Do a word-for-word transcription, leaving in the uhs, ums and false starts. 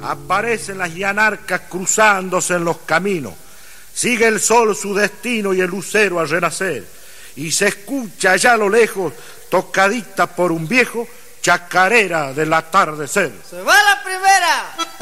Aparecen las llanarcas cruzándose en los caminos. Sigue el sol su destino y el lucero a renacer. Y se escucha allá a lo lejos, tocadita por un viejo, chacarera del atardecer. ¡Se va la primera!